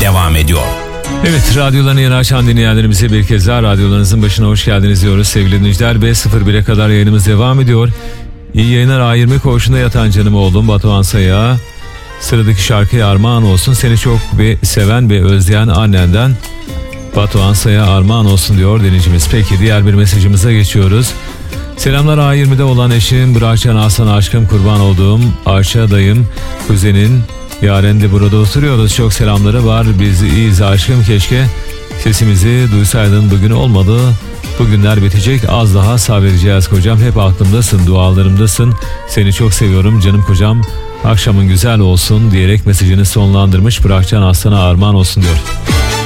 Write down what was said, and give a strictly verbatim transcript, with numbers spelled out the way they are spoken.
devam ediyor. Evet, radyolarını yeni açan dinleyenlerimize bir kez daha radyolarınızın başına hoş geldiniz diyoruz sevgili dinleyiciler. beş sıfır bire kadar yayınımız devam ediyor. İyi yayınlar. A yirmi koğuşunda yatan canım oğlum Batuhan Say'a sıradaki şarkıya armağan olsun. Seni çok ve seven ve özleyen annenden Batuhan Say'a armağan olsun diyor dinleyicimiz. Peki, diğer bir mesajımıza geçiyoruz. Selamlar, A yirmide olan eşim Bırakçan Hasan, aşkım kurban olduğum Ayşe dayım, kuzenin Yaren de burada oturuyoruz. Çok selamları var. Biz iyiyiz aşkım. Keşke sesimizi duysaydın. Bugün olmadı. Bugünler bitecek. Az daha sabredeceğiz kocam. Hep aklımdasın, dualarımdasın. Seni çok seviyorum canım kocam. Akşamın güzel olsun diyerek mesajını sonlandırmış. Bırakcan Aslan'a armağan olsun diyor.